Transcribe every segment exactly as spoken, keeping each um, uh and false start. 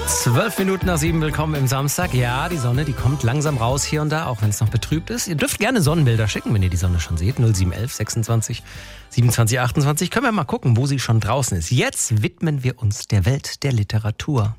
Zwölf Minuten nach sieben, willkommen im Samstag. Ja, die Sonne, die kommt langsam raus hier und da, auch wenn es noch betrübt ist. Ihr dürft gerne Sonnenbilder schicken, wenn ihr die Sonne schon seht. null sieben elf sechsundzwanzig siebenundzwanzig achtundzwanzig. Können wir mal gucken, wo sie schon draußen ist. Jetzt widmen wir uns der Welt der Literatur.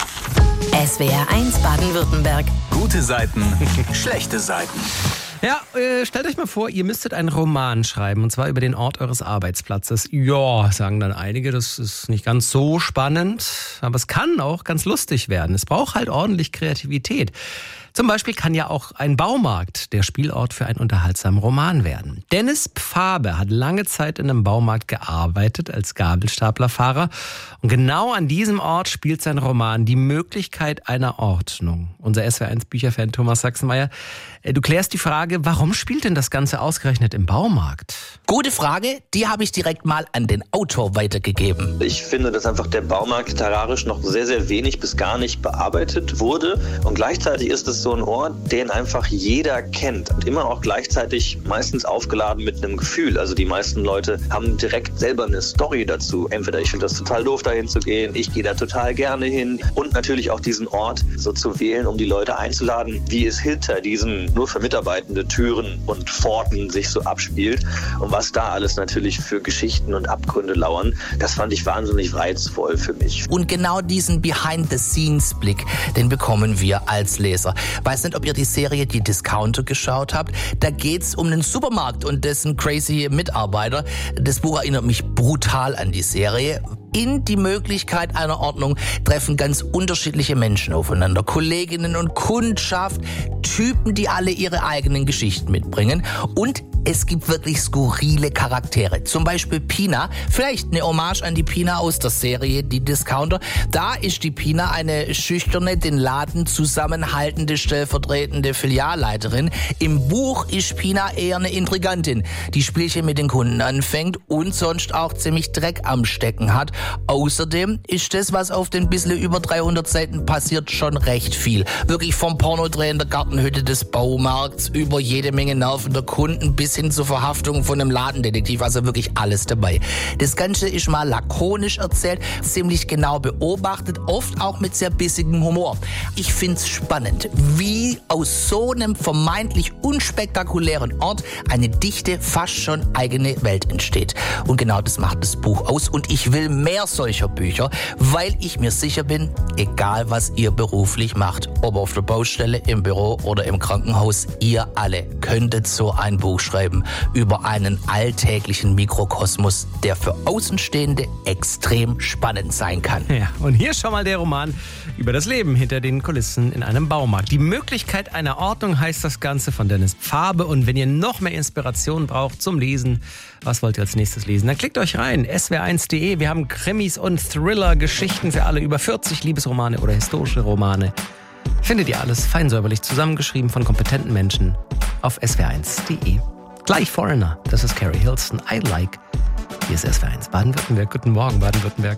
S W R eins Baden-Württemberg. Gute Seiten, schlechte Seiten. Ja, äh, stellt euch mal vor, ihr müsstet einen Roman schreiben, und zwar über den Ort eures Arbeitsplatzes. Ja, sagen dann einige, das ist nicht ganz so spannend, aber es kann auch ganz lustig werden. Es braucht halt ordentlich Kreativität. Zum Beispiel kann ja auch ein Baumarkt der Spielort für einen unterhaltsamen Roman werden. Dennis Pfabe hat lange Zeit in einem Baumarkt gearbeitet als Gabelstaplerfahrer. Und genau an diesem Ort spielt sein Roman Die Möglichkeit einer Ordnung. Unser S W R eins Bücherfan Thomas Sachsenmeier, du klärst die Frage, warum spielt denn das Ganze ausgerechnet im Baumarkt? Gute Frage, die habe ich direkt mal an den Autor weitergegeben. Ich finde, dass einfach der Baumarkt literarisch noch sehr, sehr wenig bis gar nicht bearbeitet wurde. Und gleichzeitig ist es so ein Ort, den einfach jeder kennt. Und immer auch gleichzeitig meistens aufgeladen mit einem Gefühl. Also die meisten Leute haben direkt selber eine Story dazu. Entweder ich finde das total doof, dahin zu gehen, ich gehe da total gerne hin. Und natürlich auch diesen Ort so zu wählen, um die Leute einzuladen, wie es hinter diesen nur für Mitarbeitende Türen und Pforten sich so abspielt. Und was da alles natürlich für Geschichten und Abgründe lauern, das fand ich wahnsinnig reizvoll für mich. Und genau diesen Behind-the-Scenes-Blick, den bekommen wir als Leser. Weiß nicht, ob ihr die Serie Die Discounter geschaut habt. Da geht's um einen Supermarkt und dessen crazy Mitarbeiter. Das Buch erinnert mich brutal an die Serie. In Die Möglichkeit einer Ordnung treffen ganz unterschiedliche Menschen aufeinander. Kolleginnen und Kundschaft, Typen, die alle ihre eigenen Geschichten mitbringen. Und es gibt wirklich skurrile Charaktere. Zum Beispiel Pina. Vielleicht eine Hommage an die Pina aus der Serie Die Discounter. Da ist die Pina eine schüchterne, den Laden zusammenhaltende, stellvertretende Filialleiterin. Im Buch ist Pina eher eine Intrigantin, die Spielchen mit den Kunden anfängt und sonst auch ziemlich Dreck am Stecken hat. Außerdem ist das, was auf den bisschen über dreihundert Seiten passiert, schon recht viel. Wirklich vom Pornodreh in der Gartenhütte des Baumarkts über jede Menge nervender Kunden bis hin zur Verhaftung von einem Ladendetektiv. Also wirklich alles dabei. Das Ganze ist mal lakonisch erzählt, ziemlich genau beobachtet, oft auch mit sehr bissigem Humor. Ich find's spannend, wie aus so einem vermeintlich unspektakulären Ort eine dichte, fast schon eigene Welt entsteht. Und genau das macht das Buch aus. Und ich will mehr solcher Bücher, weil ich mir sicher bin, egal was ihr beruflich macht, ob auf der Baustelle, im Büro oder im Krankenhaus, ihr alle könntet so ein Buch schreiben über einen alltäglichen Mikrokosmos, der für Außenstehende extrem spannend sein kann. Ja, und hier schon mal der Roman über das Leben hinter den Kulissen in einem Baumarkt. Die Möglichkeit einer Ordnung heißt das Ganze, von Dennis Pfabe. Und wenn ihr noch mehr Inspiration braucht zum Lesen, was wollt ihr als nächstes lesen? Dann klickt euch rein, S W R eins Punkt de. Wir haben Krimis und Thriller, Geschichten für alle, über vierzig Liebesromane oder historische Romane. Findet ihr alles fein säuberlich zusammengeschrieben von kompetenten Menschen auf S W R eins Punkt de. Gleich Foreigner, das ist Carrie Hilson, I Like. Hier ist S W R eins Baden-Württemberg. Guten Morgen, Baden-Württemberg.